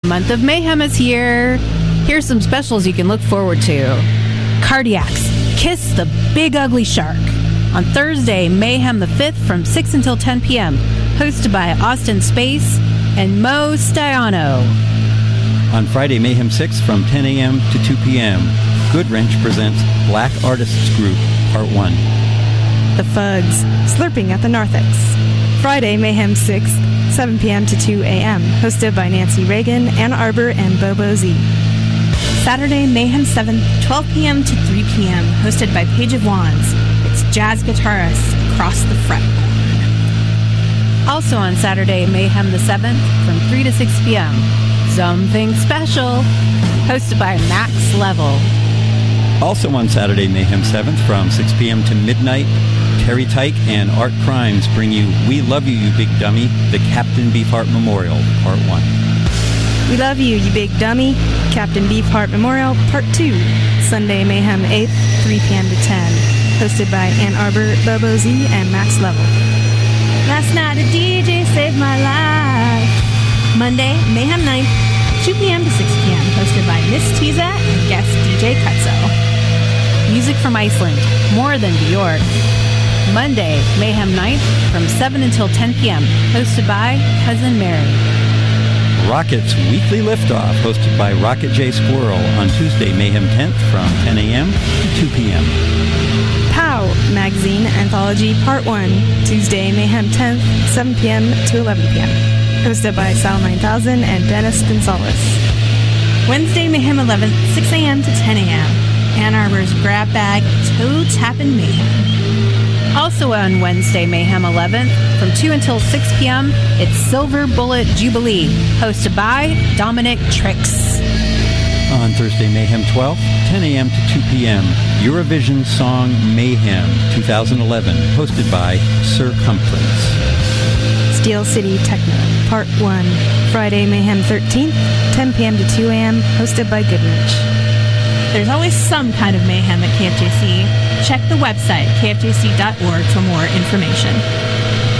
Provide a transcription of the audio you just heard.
Month of Mayhem is here. Here's some specials you can look forward to. Cardiacs, Kiss the Big Ugly Shark. On Thursday, Mayhem the 5th from 6 until 10 p.m. Hosted by Austin Space and Mo Stiano. On Friday, Mayhem 6th from 10 a.m. to 2 p.m. Goodwrench presents Black Artists Group, Part 1. The Fugs, Slurping at the Narthex. Friday, Mayhem 6th, 7 p.m. to 2 a.m. Hosted by Nancy Reagan, Ann Arbor, and Bobo Z. Saturday, Mayhem 7th, 12 p.m. to 3 p.m. Hosted by Page of Wands. It's jazz guitarists across the fretboard. Also on Saturday, Mayhem the 7th, from 3 to 6 p.m. Something Special, hosted by Max Level. Also on Saturday, Mayhem 7th, from 6 p.m. to midnight, Terry Tyke and Art Crimes bring you We Love You, You Big Dummy, the Captain Beefheart Memorial, Part 1. We Love You, You Big Dummy, Captain Beefheart Memorial, Part 2. Sunday, Mayhem 8th, 3 p.m. to 10. Hosted by Ann Arbor, Bobo Z, and Max Level. Last night a DJ saved my life. Monday, Mayhem 9th, 2 p.m. to 6 p.m. Hosted by Miss Tiza and guest DJ Cutso. Music from Iceland, More Than Bjork. Monday, Mayhem 9th, from 7 until 10 p.m. Hosted by Cousin Mary. Rocket's Weekly Liftoff, hosted by Rocket J. Squirrel on Tuesday, Mayhem 10th from 10 a.m. to 2 p.m. POW Magazine Anthology Part 1, Tuesday, Mayhem 10th, 7 p.m. to 11 p.m. Hosted by Sal 9000 and Dennis Gonzalez. Wednesday, Mayhem 11th, 6 a.m. to 10 a.m. Ann Arbor's Grab Bag Toe Tappin' Mayhem. Also on Wednesday, Mayhem 11th, from 2 until 6 p.m., it's Silver Bullet Jubilee, hosted by Dominic Trix. On Thursday, Mayhem 12th, 10 a.m. to 2 p.m., Eurovision Song Mayhem 2011, hosted by Circumference. Steel City Techno, Part 1, Friday, Mayhem 13th, 10 p.m. to 2 a.m., hosted by Goodrich. There's always some kind of mayhem at KFJC. Check the website, kfjc.org, for more information.